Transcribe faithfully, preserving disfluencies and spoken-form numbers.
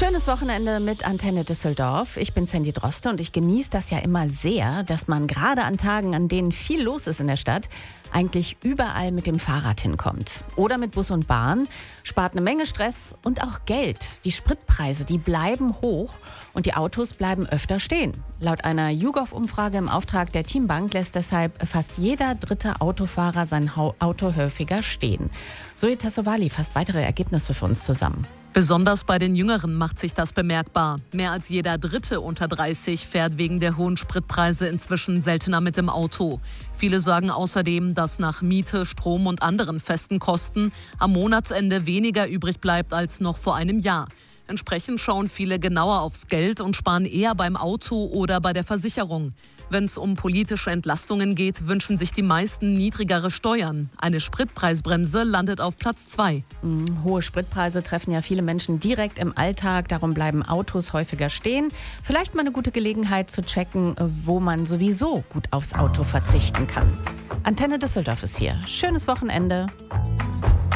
Schönes Wochenende mit Antenne Düsseldorf. Ich bin Sandy Droste und ich genieße das ja immer sehr, dass man gerade an Tagen, an denen viel los ist in der Stadt, eigentlich überall mit dem Fahrrad hinkommt. Oder mit Bus und Bahn. Spart eine Menge Stress und auch Geld. Die Spritpreise, die bleiben hoch und die Autos bleiben öfter stehen. Laut einer YouGov-Umfrage im Auftrag der Teambank lässt deshalb fast jeder dritte Autofahrer sein Auto häufiger stehen. Zoe Tassovali fasst weitere Ergebnisse für uns zusammen. Besonders bei den Jüngeren macht sich das bemerkbar. Mehr als jeder Dritte unter dreißig fährt wegen der hohen Spritpreise inzwischen seltener mit dem Auto. Viele sagen außerdem, dass nach Miete, Strom und anderen festen Kosten am Monatsende weniger übrig bleibt als noch vor einem Jahr. Entsprechend schauen viele genauer aufs Geld und sparen eher beim Auto oder bei der Versicherung. Wenn es um politische Entlastungen geht, wünschen sich die meisten niedrigere Steuern. Eine Spritpreisbremse landet auf Platz zwei. Mhm, hohe Spritpreise treffen ja viele Menschen direkt im Alltag. Darum bleiben Autos häufiger stehen. Vielleicht mal eine gute Gelegenheit zu checken, wo man sowieso gut aufs Auto verzichten kann. Antenne Düsseldorf ist hier. Schönes Wochenende.